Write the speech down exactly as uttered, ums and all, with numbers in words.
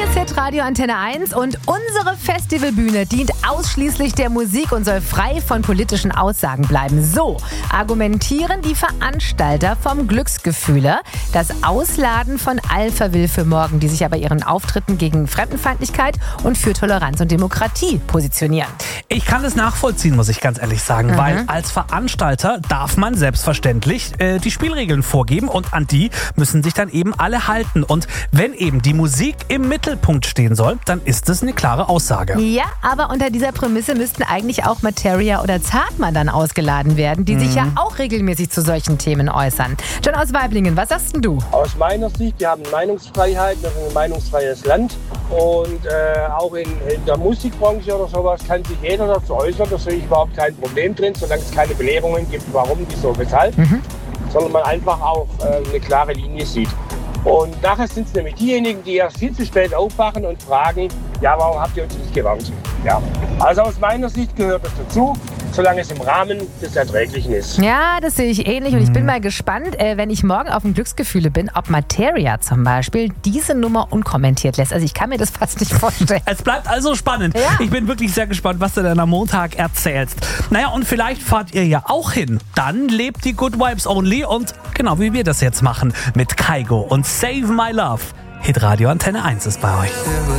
ist Hitradio Antenne eins und unsere Festivalbühne dient ausschließlich der Musik und soll frei von politischen Aussagen bleiben. So argumentieren die Veranstalter vom Glücksgefühle. Das Ausladen von Alpha will für morgen, die sich aber ihren Auftritten gegen Fremdenfeindlichkeit und für Toleranz und Demokratie positionieren. Ich kann es nachvollziehen, muss ich ganz ehrlich sagen, Mhm. weil als Veranstalter darf man selbstverständlich äh, die Spielregeln vorgeben und an die müssen sich dann eben alle halten. Und wenn eben die Musik im Mittelpunkt stehen soll, dann ist es eine klare Aussage. Ja, aber unter dieser Prämisse müssten eigentlich auch Materia oder Zartmann dann ausgeladen werden, die sich ja auch regelmäßig zu solchen Themen äußern. John aus Weiblingen, was sagst denn du? Aus meiner Sicht, wir haben Meinungsfreiheit, wir sind ein meinungsfreies Land und äh, auch in, in der Musikbranche oder sowas kann sich jeder dazu äußern, da sehe ich überhaupt kein Problem drin, solange es keine Belehrungen gibt, warum, wieso, weshalb, mhm. sondern man einfach auch äh, eine klare Linie sieht. Und nachher sind es nämlich diejenigen, die erst viel zu spät aufwachen und fragen, ja, warum habt ihr uns nicht gewarnt? Ja. Also aus meiner Sicht gehört das dazu, solange es im Rahmen des Erträglichen ist. Ja, das sehe ich ähnlich und ich bin mal gespannt, äh, wenn ich morgen auf dem Glücksgefühle bin, ob Materia zum Beispiel diese Nummer unkommentiert lässt. Also ich kann mir das fast nicht vorstellen. Es bleibt also spannend. Ja. Ich bin wirklich sehr gespannt, was du dann am Montag erzählst. Naja, und vielleicht fahrt ihr ja auch hin. Dann lebt die Good Vibes Only und genau wie wir das jetzt machen mit Kaigo und Save My Love. Hitradio Antenne eins ist bei euch.